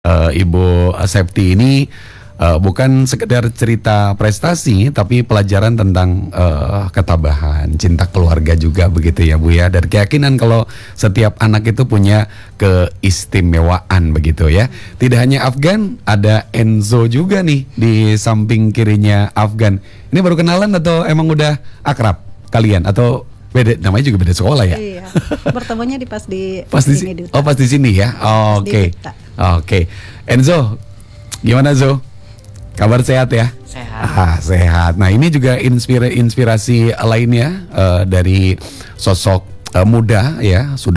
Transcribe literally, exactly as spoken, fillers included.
uh, Ibu Septi ini Uh, bukan sekedar cerita prestasi, tapi pelajaran tentang uh, ketabahan, cinta keluarga juga begitu ya Bu ya. Dan keyakinan kalau setiap anak itu punya keistimewaan begitu ya. Tidak hanya Afgan, ada Enzo juga nih di samping kirinya Afgan. Ini baru kenalan atau emang udah akrab kalian atau beda, namanya juga beda sekolah ya? Iya, bertemunya di pas di pas di sini. Oh pas di sini ya. Oh, Oke, okay. Oke. Okay. Enzo, gimana Zo? Kabar sehat ya? Sehat. Ah, sehat. Nah ini juga inspira inspirasi lainnya uh, dari sosok uh, muda ya, sudah